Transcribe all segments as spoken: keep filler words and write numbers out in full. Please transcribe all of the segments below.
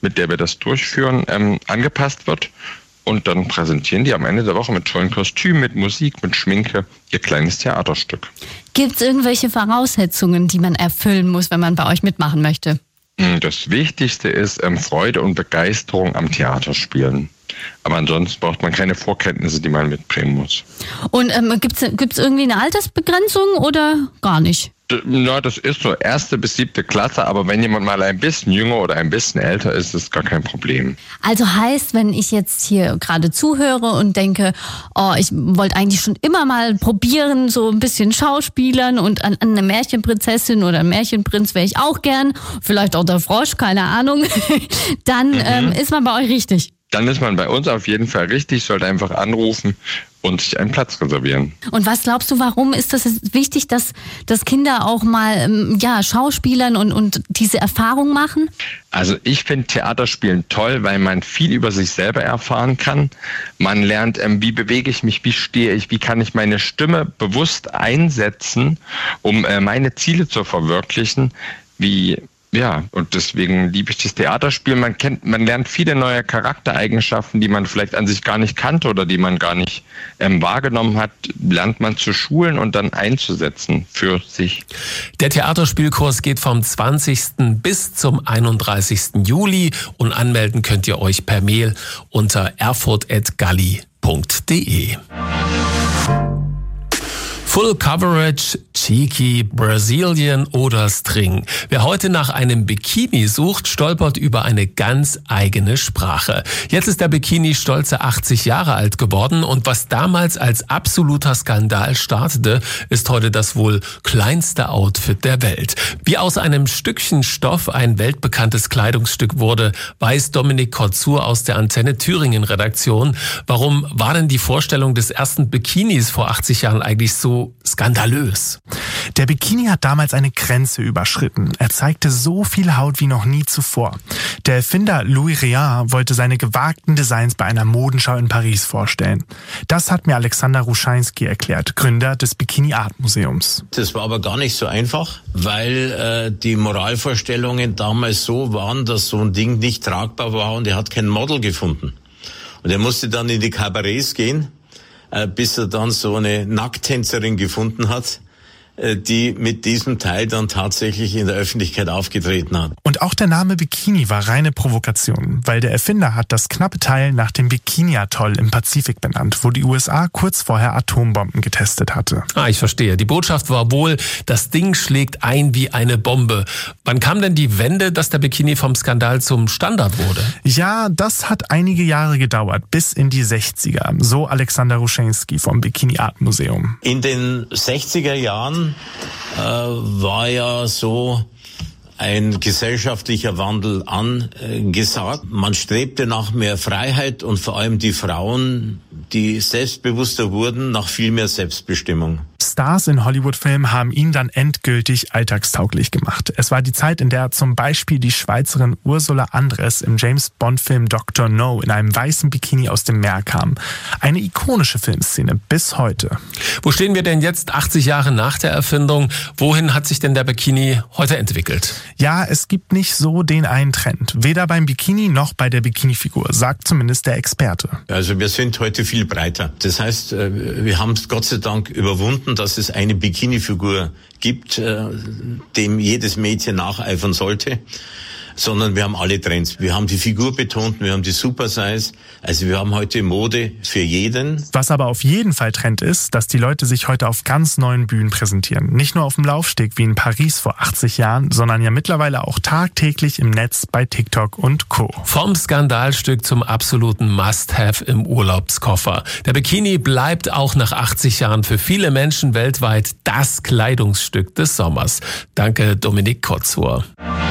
mit der wir das durchführen, ähm, angepasst wird. Und dann präsentieren die am Ende der Woche mit tollen Kostümen, mit Musik, mit Schminke ihr kleines Theaterstück. Gibt es irgendwelche Voraussetzungen, die man erfüllen muss, wenn man bei euch mitmachen möchte? Das Wichtigste ist ähm, Freude und Begeisterung am Theaterspielen. Aber ansonsten braucht man keine Vorkenntnisse, die man mitbringen muss. Und ähm, gibt es irgendwie eine Altersbegrenzung oder gar nicht? Na, das ist so erste bis siebte Klasse, aber wenn jemand mal ein bisschen jünger oder ein bisschen älter ist, ist das gar kein Problem. Also heißt, wenn ich jetzt hier gerade zuhöre und denke, oh, ich wollte eigentlich schon immer mal probieren, so ein bisschen Schauspielern und an, an eine Märchenprinzessin oder einen Märchenprinz wäre ich auch gern, vielleicht auch der Frosch, keine Ahnung, dann mhm. ähm, ist man bei euch richtig. Dann ist man bei uns auf jeden Fall richtig, sollte einfach anrufen und sich einen Platz reservieren. Und was glaubst du, warum ist das wichtig, dass, dass Kinder auch mal ja, Schauspielern und, und diese Erfahrung machen? Also ich finde Theaterspielen toll, weil man viel über sich selber erfahren kann. Man lernt, ähm, wie bewege ich mich, wie stehe ich, wie kann ich meine Stimme bewusst einsetzen, um äh, meine Ziele zu verwirklichen, wie... Ja, und deswegen liebe ich das Theaterspiel. Man kennt, man lernt viele neue Charaktereigenschaften, die man vielleicht an sich gar nicht kannte oder die man gar nicht ähm, wahrgenommen hat, lernt man zu schulen und dann einzusetzen für sich. Der Theaterspielkurs geht vom zwanzigsten bis zum einunddreißigsten Juli und anmelden könnt ihr euch per Mail unter erfurt at galli punkt de. Full Coverage, Cheeky, Brazilian oder String. Wer heute nach einem Bikini sucht, stolpert über eine ganz eigene Sprache. Jetzt ist der Bikini stolze achtzig Jahre alt geworden und was damals als absoluter Skandal startete, ist heute das wohl kleinste Outfit der Welt. Wie aus einem Stückchen Stoff ein weltbekanntes Kleidungsstück wurde, weiß Dominik Kotzur aus der Antenne Thüringen Redaktion. Warum war denn die Vorstellung des ersten Bikinis vor achtzig Jahren eigentlich so skandalös? Der Bikini hat damals eine Grenze überschritten. Er zeigte so viel Haut wie noch nie zuvor. Der Erfinder Louis Réard wollte seine gewagten Designs bei einer Modenschau in Paris vorstellen. Das hat mir Alexander Ruschainski erklärt, Gründer des Bikini Art Museums. Das war aber gar nicht so einfach, weil äh, die Moralvorstellungen damals so waren, dass so ein Ding nicht tragbar war und er hat kein Model gefunden. Und er musste dann in die Kabarets gehen, äh, bis er dann so eine Nackttänzerin gefunden hat, die mit diesem Teil dann tatsächlich in der Öffentlichkeit aufgetreten hat. Und auch der Name Bikini war reine Provokation, weil der Erfinder hat das knappe Teil nach dem Bikini-Atoll im Pazifik benannt, wo die U S A kurz vorher Atombomben getestet hatte. Ah, ich verstehe. Die Botschaft war wohl, das Ding schlägt ein wie eine Bombe. Wann kam denn die Wende, dass der Bikini vom Skandal zum Standard wurde? Ja, das hat einige Jahre gedauert, bis in die sechziger, so Alexander Ruschainski vom Bikini Art Museum. In den sechziger Jahren äh, war ja so ein gesellschaftlicher Wandel angesagt. Man strebte nach mehr Freiheit und vor allem die Frauen, die selbstbewusster wurden, nach viel mehr Selbstbestimmung. Stars in Hollywood-Filmen haben ihn dann endgültig alltagstauglich gemacht. Es war die Zeit, in der zum Beispiel die Schweizerin Ursula Andress im James-Bond-Film Doktor No in einem weißen Bikini aus dem Meer kam. Eine ikonische Filmszene bis heute. Wo stehen wir denn jetzt, achtzig Jahre nach der Erfindung? Wohin hat sich denn der Bikini heute entwickelt? Ja, es gibt nicht so den einen Trend. Weder beim Bikini noch bei der Bikini-Figur, sagt zumindest der Experte. Also wir sind heute viel breiter. Das heißt, wir haben es Gott sei Dank überwunden, dass es eine Bikini-Figur gibt, dem jedes Mädchen nacheifern sollte, sondern wir haben alle Trends. Wir haben die Figur betont, wir haben die Super-Size, also wir haben heute Mode für jeden. Was aber auf jeden Fall Trend ist, dass die Leute sich heute auf ganz neuen Bühnen präsentieren. Nicht nur auf dem Laufsteg wie in Paris vor achtzig Jahren, sondern ja mittlerweile auch tagtäglich im Netz bei TikTok und Co. Vom Skandalstück zum absoluten Must-Have im Urlaubskoffer. Der Bikini bleibt auch nach achtzig Jahren für viele Menschen weltweit das Kleidungsstück des Sommers. Danke, Dominik Kotzur.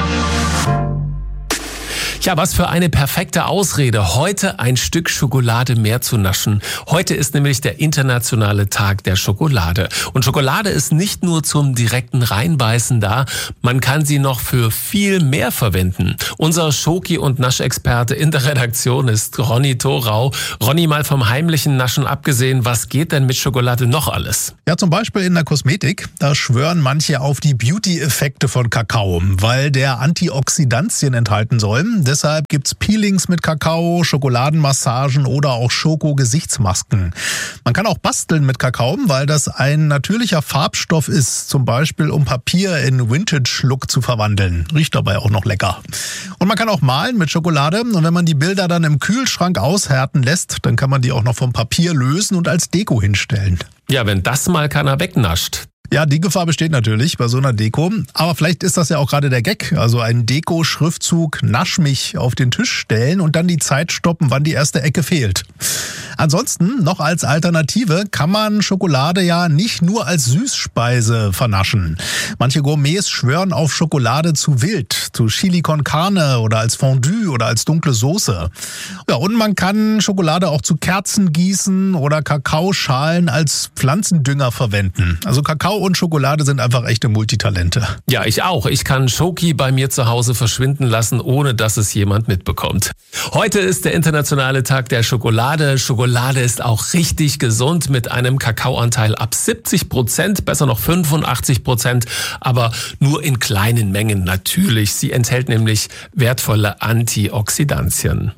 Ja, was für eine perfekte Ausrede, heute ein Stück Schokolade mehr zu naschen. Heute ist nämlich der internationale Tag der Schokolade. Und Schokolade ist nicht nur zum direkten Reinbeißen da, man kann sie noch für viel mehr verwenden. Unser Schoki- und Naschexperte in der Redaktion ist Ronny Thorau. Ronny, mal vom heimlichen Naschen abgesehen, was geht denn mit Schokolade noch alles? Ja, zum Beispiel in der Kosmetik. Da schwören manche auf die Beauty-Effekte von Kakao, weil der Antioxidantien enthalten soll. Deshalb gibt's Peelings mit Kakao, Schokoladenmassagen oder auch Schoko-Gesichtsmasken. Man kann auch basteln mit Kakao, weil das ein natürlicher Farbstoff ist, zum Beispiel um Papier in Vintage-Look zu verwandeln. Riecht dabei auch noch lecker. Und man kann auch malen mit Schokolade und wenn man die Bilder dann im Kühlschrank aushärten lässt, dann kann man die auch noch vom Papier lösen und als Deko hinstellen. Ja, wenn das mal keiner wegnascht. Ja, die Gefahr besteht natürlich bei so einer Deko. Aber vielleicht ist das ja auch gerade der Gag. Also ein Deko-Schriftzug Nasch mich auf den Tisch stellen und dann die Zeit stoppen, wann die erste Ecke fehlt. Ansonsten, noch als Alternative, kann man Schokolade ja nicht nur als Süßspeise vernaschen. Manche Gourmets schwören auf Schokolade zu wild, zu Chili con Carne oder als Fondue oder als dunkle Soße. Ja, und man kann Schokolade auch zu Kerzen gießen oder Kakaoschalen als Pflanzendünger verwenden. Also Kakao und Schokolade sind einfach echte Multitalente. Ja, ich auch. Ich kann Schoki bei mir zu Hause verschwinden lassen, ohne dass es jemand mitbekommt. Heute ist der internationale Tag der Schokolade. Schokolade ist auch richtig gesund mit einem Kakaoanteil ab siebzig Prozent, besser noch fünfundachtzig Prozent, aber nur in kleinen Mengen natürlich. Sie enthält nämlich wertvolle Antioxidantien.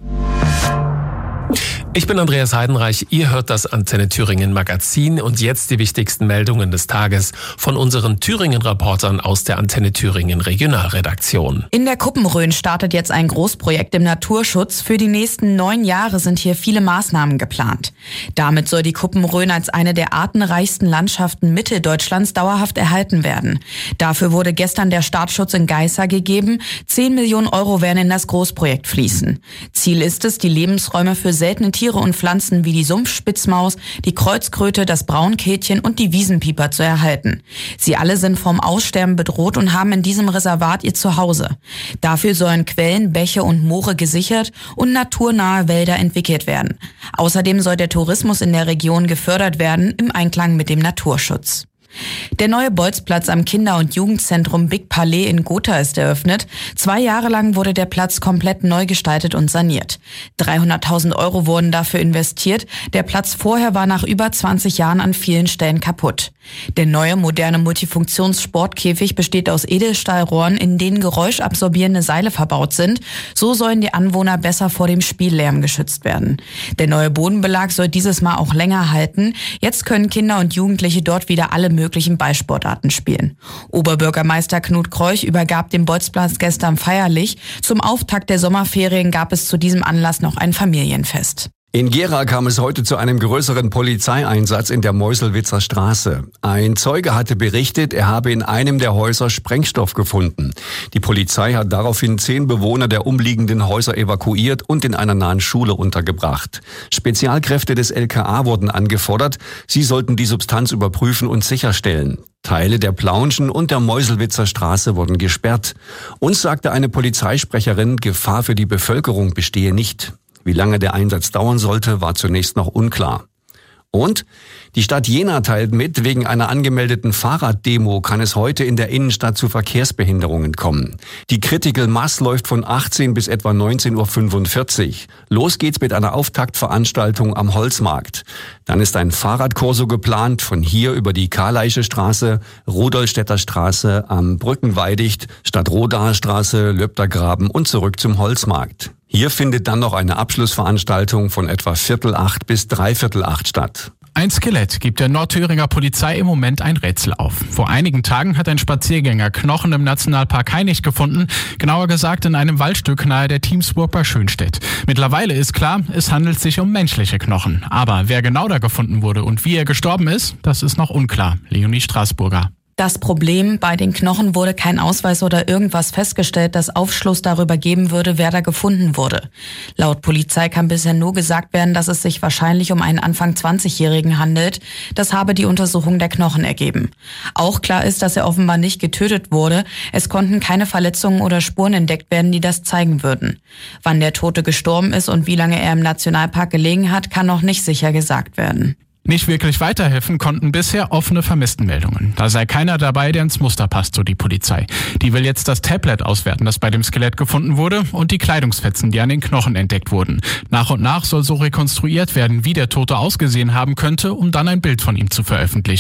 Ich bin Andreas Heidenreich, ihr hört das Antenne Thüringen Magazin und jetzt die wichtigsten Meldungen des Tages von unseren Thüringen-Reportern aus der Antenne Thüringen Regionalredaktion. In der Kuppenrhön startet jetzt ein Großprojekt im Naturschutz. Für die nächsten neun Jahre sind hier viele Maßnahmen geplant. Damit soll die Kuppenrhön als eine der artenreichsten Landschaften Mitteldeutschlands dauerhaft erhalten werden. Dafür wurde gestern der Startschutz in Geisa gegeben. Zehn Millionen Euro werden in das Großprojekt fließen. Ziel ist es, die Lebensräume für seltene Tiere und Pflanzen wie die Sumpfspitzmaus, die Kreuzkröte, das Braunkehlchen und die Wiesenpieper zu erhalten. Sie alle sind vom Aussterben bedroht und haben in diesem Reservat ihr Zuhause. Dafür sollen Quellen, Bäche und Moore gesichert und naturnahe Wälder entwickelt werden. Außerdem soll der Tourismus in der Region gefördert werden im Einklang mit dem Naturschutz. Der neue Bolzplatz am Kinder- und Jugendzentrum Big Palais in Gotha ist eröffnet. Zwei Jahre lang wurde der Platz komplett neu gestaltet und saniert. dreihunderttausend Euro wurden dafür investiert. Der Platz vorher war nach über zwanzig Jahren an vielen Stellen kaputt. Der neue moderne Multifunktions-Sportkäfig besteht aus Edelstahlrohren, in denen geräuschabsorbierende Seile verbaut sind. So sollen die Anwohner besser vor dem Spiellärm geschützt werden. Der neue Bodenbelag soll dieses Mal auch länger halten. Jetzt können Kinder und Jugendliche dort wieder alle möglichen Ballsportarten spielen. Oberbürgermeister Knut Kreuch übergab den Bolzplatz gestern feierlich. Zum Auftakt der Sommerferien gab es zu diesem Anlass noch ein Familienfest. In Gera kam es heute zu einem größeren Polizeieinsatz in der Meuselwitzer Straße. Ein Zeuge hatte berichtet, er habe in einem der Häuser Sprengstoff gefunden. Die Polizei hat daraufhin zehn Bewohner der umliegenden Häuser evakuiert und in einer nahen Schule untergebracht. Spezialkräfte des L K A wurden angefordert. Sie sollten die Substanz überprüfen und sicherstellen. Teile der Plaunschen und der Meuselwitzer Straße wurden gesperrt. Uns sagte eine Polizeisprecherin, Gefahr für die Bevölkerung bestehe nicht. Wie lange der Einsatz dauern sollte, war zunächst noch unklar. Und die Stadt Jena teilt mit, wegen einer angemeldeten Fahrraddemo kann es heute in der Innenstadt zu Verkehrsbehinderungen kommen. Die Critical Mass läuft von achtzehn bis etwa neunzehn Uhr fünfundvierzig. Los geht's mit einer Auftaktveranstaltung am Holzmarkt. Dann ist ein Fahrradkorso geplant, von hier über die Karleische Straße, Rudolstädter Straße, am Brückenweidicht, Stadtrodaer Straße, Löbtergraben und zurück zum Holzmarkt. Hier findet dann noch eine Abschlussveranstaltung von etwa Viertel acht bis Dreiviertel acht statt. Ein Skelett gibt der Nordthüringer Polizei im Moment ein Rätsel auf. Vor einigen Tagen hat ein Spaziergänger Knochen im Nationalpark Hainich gefunden, genauer gesagt in einem Waldstück nahe der Teamsburg bei Schönstedt. Mittlerweile ist klar, es handelt sich um menschliche Knochen. Aber wer genau da gefunden wurde und wie er gestorben ist, das ist noch unklar. Leonie Straßburger. Das Problem, bei den Knochen wurde kein Ausweis oder irgendwas festgestellt, das Aufschluss darüber geben würde, wer da gefunden wurde. Laut Polizei kann bisher nur gesagt werden, dass es sich wahrscheinlich um einen Anfang zwanzigjährigen handelt. Das habe die Untersuchung der Knochen ergeben. Auch klar ist, dass er offenbar nicht getötet wurde. Es konnten keine Verletzungen oder Spuren entdeckt werden, die das zeigen würden. Wann der Tote gestorben ist und wie lange er im Nationalpark gelegen hat, kann noch nicht sicher gesagt werden. Nicht wirklich weiterhelfen konnten bisher offene Vermisstenmeldungen. Da sei keiner dabei, der ins Muster passt, so die Polizei. Die will jetzt das Tablet auswerten, das bei dem Skelett gefunden wurde, und die Kleidungsfetzen, die an den Knochen entdeckt wurden. Nach und nach soll so rekonstruiert werden, wie der Tote ausgesehen haben könnte, um dann ein Bild von ihm zu veröffentlichen.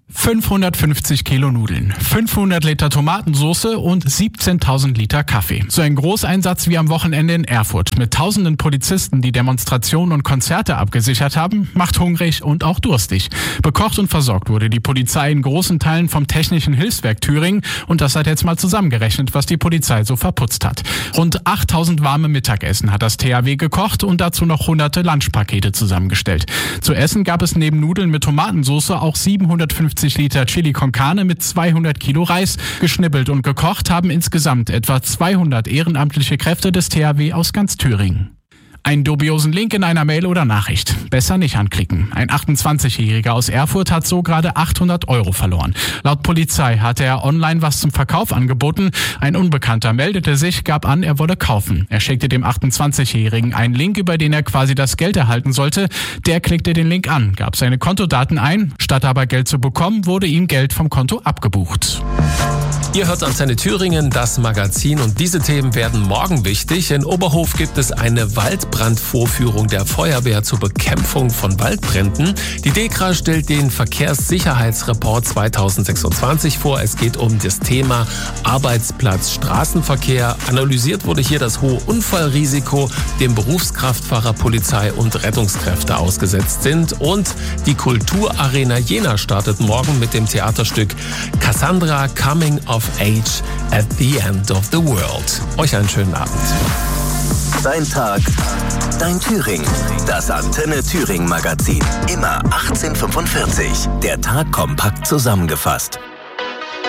fünfhundertfünfzig Kilo Nudeln, fünfhundert Liter Tomatensauce und siebzehntausend Liter Kaffee. So ein Großeinsatz wie am Wochenende in Erfurt mit tausenden Polizisten, die Demonstrationen und Konzerte abgesichert haben, macht hungrig und auch durstig. Bekocht und versorgt wurde die Polizei in großen Teilen vom Technischen Hilfswerk Thüringen und das hat jetzt mal zusammengerechnet, was die Polizei so verputzt hat. Rund achttausend warme Mittagessen hat das T H W gekocht und dazu noch hunderte Lunchpakete zusammengestellt. Zu essen gab es neben Nudeln mit Tomatensauce auch siebenhundertfünfzig Liter Chili con Carne mit zweihundert Kilo Reis. Geschnibbelt und gekocht haben insgesamt etwa zweihundert ehrenamtliche Kräfte des T H W aus ganz Thüringen. Einen dubiosen Link in einer Mail oder Nachricht. Besser nicht anklicken. Ein achtundzwanzigjähriger aus Erfurt hat so gerade achthundert Euro verloren. Laut Polizei hatte er online was zum Verkauf angeboten. Ein Unbekannter meldete sich, gab an, er wolle kaufen. Er schickte dem achtundzwanzigjährigen einen Link, über den er quasi das Geld erhalten sollte. Der klickte den Link an, gab seine Kontodaten ein. Statt aber Geld zu bekommen, wurde ihm Geld vom Konto abgebucht. Ihr hört Antenne Thüringen, das Magazin, und diese Themen werden morgen wichtig. In Oberhof gibt es eine Waldbrandvorführung der Feuerwehr zur Bekämpfung von Waldbränden. Die DEKRA stellt den Verkehrssicherheitsreport zweitausendsechsundzwanzig vor. Es geht um das Thema Arbeitsplatz Straßenverkehr. Analysiert wurde hier das hohe Unfallrisiko, dem Berufskraftfahrer, Polizei und Rettungskräfte ausgesetzt sind. Und die Kulturarena Jena startet morgen mit dem Theaterstück Cassandra Coming of Age at the End of the World. Euch einen schönen Abend. Dein Tag, dein Thüringen. Das Antenne Thüringen Magazin. Immer achtzehn Uhr fünfundvierzig. Der Tag kompakt zusammengefasst.